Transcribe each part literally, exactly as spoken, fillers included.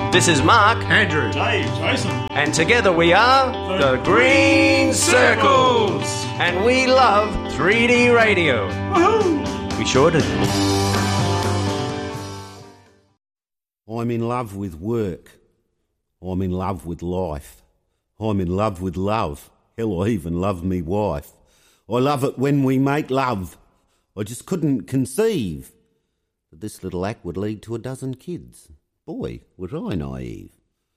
This is Mark, Andrew, Dave, Jason, and together we are the, the Green Circles, and we love three D radio. Woohoo! We sure do. I'm in love with work. I'm in love with life. I'm in love with love. Hell, I even love me wife. I love it when we make love. I just couldn't conceive that this little act would lead to a dozen kids. Boy, was I naive.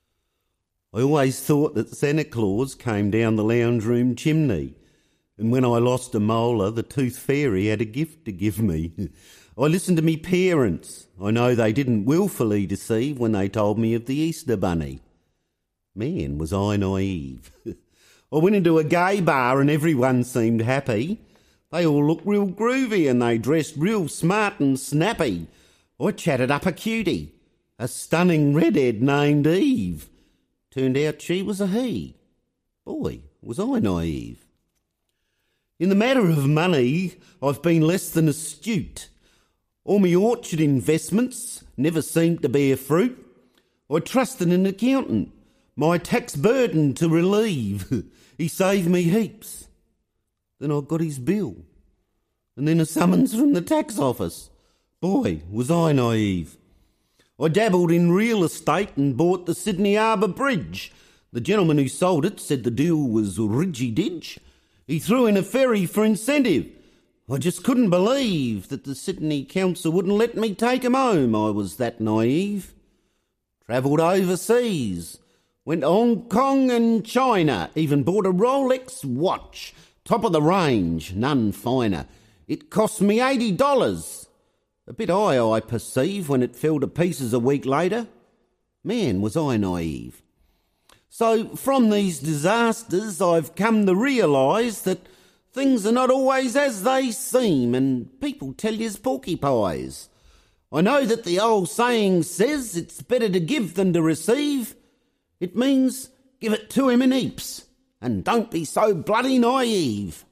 I always thought that Santa Claus came down the lounge room chimney, and when I lost a molar, the tooth fairy had a gift to give me. I listened to me parents. I know they didn't willfully deceive when they told me of the Easter Bunny. Man, was I naive. I went into a gay bar and everyone seemed happy. They all looked real groovy and they dressed real smart and snappy. I chatted up a cutie, a stunning redhead named Eve. Turned out she was a he. Boy, was I naive. In the matter of money, I've been less than astute. All me orchard investments never seemed to bear fruit. I trusted an accountant, my tax burden to relieve. He saved me heaps. Then I got his bill. And then a summons from the tax office. Boy, was I naive. I dabbled in real estate and bought the Sydney Harbour Bridge. The gentleman who sold it said the deal was ridgy-didge. He threw in a ferry for incentive. I just couldn't believe that the Sydney Council wouldn't let me take him home. I was that naive. Travelled overseas. Went to Hong Kong and China. Even bought a Rolex watch. Top of the range, none finer. It cost me eighty dollars. A bit high, I perceive, when it fell to pieces a week later. Man, was I naive. So from these disasters I've come to realise that things are not always as they seem, and people tell yous porky-pies. I know that the old saying says it's better to give than to receive. It means give it to him in heaps, and don't be so bloody naive.